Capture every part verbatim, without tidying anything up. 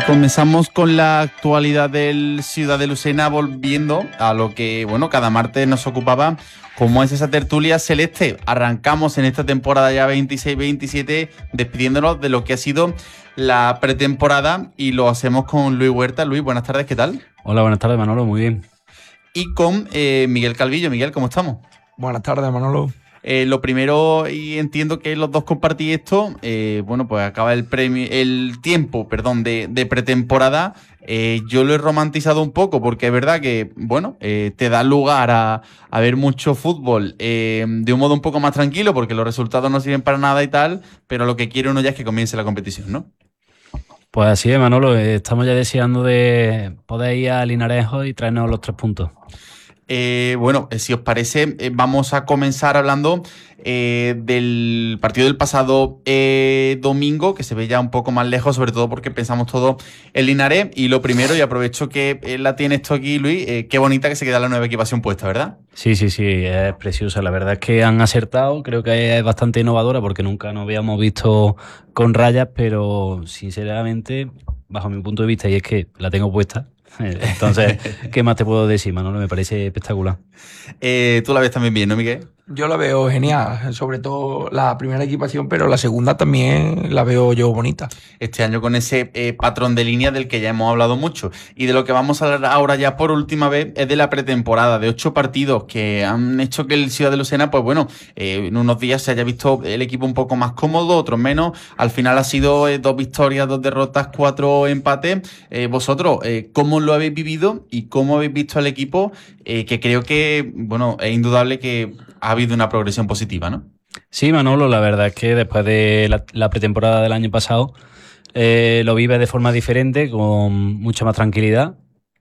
comenzamos con la actualidad del Ciudad de Lucena, volviendo a lo que, bueno, cada martes nos ocupaba, como es esa tertulia celeste. Arrancamos en esta temporada ya veintiséis veintisiete, despidiéndonos de lo que ha sido la pretemporada, y lo hacemos con Luis Huerta. Luis, buenas tardes, ¿qué tal? Hola, buenas tardes, Manolo, muy bien. Y con eh, Miguel Calvillo. Miguel, ¿cómo estamos? Buenas tardes, Manolo. Eh, lo primero, y entiendo que los dos compartís esto, eh, bueno, pues acaba el premio, el tiempo, perdón, de, de pretemporada. Eh, yo lo he romantizado un poco porque es verdad que, bueno, eh, te da lugar a, a ver mucho fútbol eh, de un modo un poco más tranquilo, porque los resultados no sirven para nada y tal, pero lo que quiere uno ya es que comience la competición, ¿no? Pues así es, Manolo, estamos ya deseando de poder ir a Linarejo y traernos los tres puntos. Eh, bueno, eh, si os parece, eh, vamos a comenzar hablando eh, del partido del pasado eh, domingo, que se ve ya un poco más lejos, sobre todo porque pensamos todo en Linares. Y lo primero, y aprovecho que eh, la tienes tú aquí, Luis, eh, qué bonita que se queda la nueva equipación puesta, ¿verdad? Sí, sí, sí, es preciosa. La verdad es que han acertado, creo que es bastante innovadora porque nunca nos habíamos visto con rayas, pero sinceramente, bajo mi punto de vista, y es que la tengo puesta. Entonces, ¿qué más te puedo decir, Manolo? Me parece espectacular. Eh, tú la ves también bien, ¿no, Miguel? Yo la veo genial, sobre todo la primera equipación, pero la segunda también la veo yo bonita. Este año con ese eh, patrón de línea del que ya hemos hablado mucho. Y de lo que vamos a hablar ahora ya por última vez es de la pretemporada, de ocho partidos que han hecho que el Ciudad de Lucena, pues bueno, eh, en unos días se haya visto el equipo un poco más cómodo, otros menos. Al final ha sido eh, dos victorias, dos derrotas, cuatro empates. Eh, vosotros, eh, ¿cómo lo habéis vivido y cómo habéis visto al equipo? Eh, que creo que, bueno, es indudable que ha habido una progresión positiva, ¿no? Sí, Manolo, la verdad es que después de la, la pretemporada del año pasado eh, lo vive de forma diferente, con mucha más tranquilidad.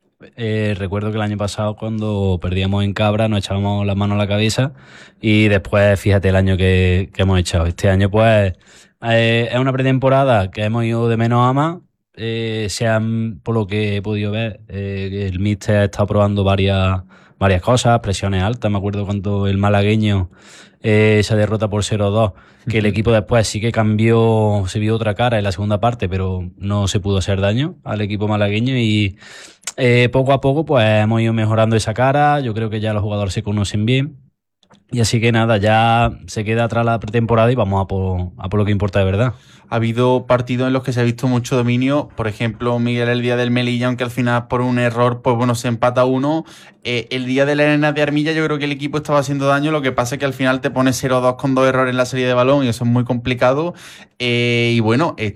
Eh, recuerdo que el año pasado, cuando perdíamos en Cabra, nos echábamos las manos a la cabeza, y después fíjate el año que, que hemos echado. Este año pues eh, es una pretemporada que hemos ido de menos a más. Eh, sean, por lo que he podido ver, eh, el míster ha estado probando varias, varias cosas, presiones altas. Me acuerdo cuando el malagueño, eh, esa derrota por cero dos, que el equipo después sí que cambió, se vio otra cara en la segunda parte, pero no se pudo hacer daño al equipo malagueño, y eh, poco a poco pues hemos ido mejorando esa cara. Yo creo que ya los jugadores se conocen bien, y así que nada, ya se queda atrás la pretemporada y vamos a por, a por lo que importa de verdad. Ha habido partidos en los que se ha visto mucho dominio. Por ejemplo, Miguel, el día del Melilla, aunque al final por un error, pues bueno, se empata uno. Eh, el día de la Arena de Armilla, yo creo que el equipo estaba haciendo daño. Lo que pasa es que al final te pones cero dos con dos errores en la serie de balón, y eso es muy complicado. Eh, y bueno,